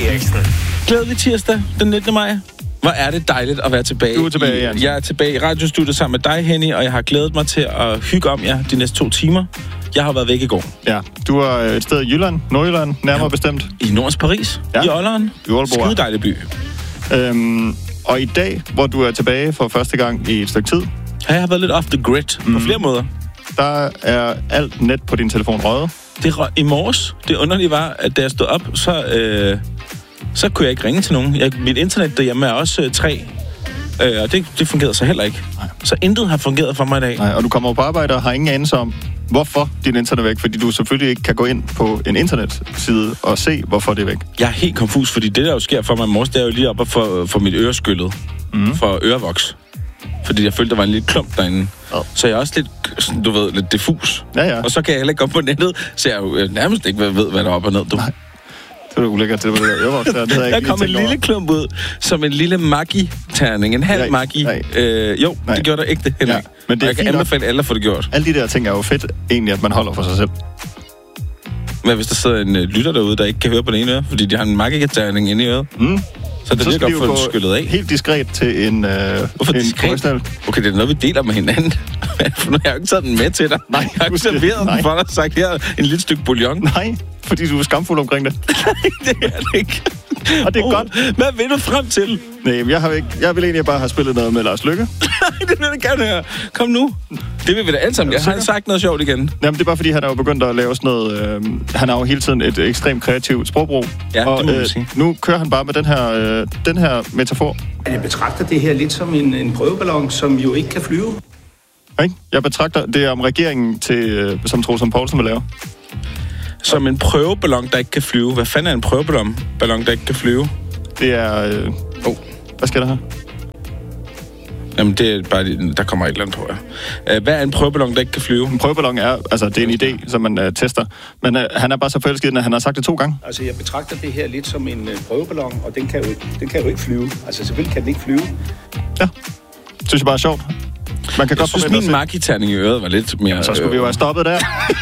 Eriksen. Glædelig tirsdag, den 19. maj. Hvor er det dejligt at være tilbage. Du er tilbage, Jens. Jeg er tilbage i radiostudiet sammen med dig, Henny, og jeg har glædet mig til at hygge om jer de næste 2 timer. Jeg har været væk i går. Ja, du er et sted i Jylland, Nordjylland, nærmere bestemt. I Nordens Paris, i Olderen. I Aalborg. Skide dejlig by. Og i dag, hvor du er tilbage for første gang i et stykke tid, Jeg har været lidt off the grid på flere måder. der er alt net på din telefon røget. I morges, det underlige var, at da jeg stod op, så kunne jeg ikke ringe til nogen. Mit internet derhjemme er også 3, og det fungerede så heller ikke. Nej. Så intet har fungeret for mig i dag. Nej, og du kommer på arbejde og har ingen anelse om, hvorfor din internet er væk, fordi du selvfølgelig ikke kan gå ind på en internetside og se, hvorfor det er væk. Jeg er helt konfus, fordi det, der jo sker for mig i morges, det er jo lige op og få mit øre skyllet for ørevoks. Fordi jeg følte, der var en lille klump derinde. Oh. Så jeg er også lidt, du ved, lidt diffus. Ja. Og så kan jeg heller ikke gå på nettet, så jeg jo nærmest ikke ved, hvad der er op og ned. Nej. Det er ulækkert, det var det der ørevoks der. Det havde jeg Der ikke kom en lige tænkt lille klump ud, som en lille magi-terning. En halv magi. Nej. Det gjorde der ikke det, Henrik. Ja, men det er jeg kan fint anbefale alle at få det gjort. Alle de der ting er jo fedt, egentlig, at man holder for sig selv. Men hvis der sidder en lytter derude, der ikke kan høre på den ene øre, fordi de har en magi-terning inde i øret, så det skal godt vi få jo den skyllet af. helt diskret til en Hvorfor en diskret? professionel. Okay, det er noget, vi deler med hinanden. For nu har jeg jo ikke taget den med til dig. Nej, jeg har ikke serveret den for dig og sagt, her en lille stykke bouillon. Nej, fordi du er skamfuld omkring det. Nej, det er det ikke. Og det er godt. Hvad vil du frem til? Nej, men jeg vil egentlig bare have spillet noget med Lars Løkke. Nej, det vil jeg gerne høre. Kom nu. Det vil vi da alle sammen. Jeg har sagt noget sjovt igen. Jamen, det er bare fordi, han er jo begyndt at lave sådan noget... han har jo hele tiden et ekstremt kreativt sprogbrug. Ja, og, det må man sige. Nu kører han bare med den her metafor. Jeg betragter det her lidt som en prøveballon, som jo ikke kan flyve. Ikke? Jeg betragter det om regeringen til, som Troels Poulsen vil lave. Som en prøveballon, der ikke kan flyve. Hvad fanden er en prøveballon, der ikke kan flyve? Det er... Hvad skal der her? Jamen, det er bare... Der kommer et eller andet på, ja. Hvad er en prøveballon, der ikke kan flyve? En prøveballon er... Altså, det er en idé, som man tester. Men han er bare så forelsket, at han har sagt det 2 gange. Altså, jeg betragter det her lidt som en prøveballon, og den kan jo ikke flyve. Altså, selvfølgelig kan den ikke flyve. Ja. Synes jeg bare er sjovt. Man kan Jeg godt synes, min magi-terning i øret var lidt mere... Så skulle vi jo have stoppet der.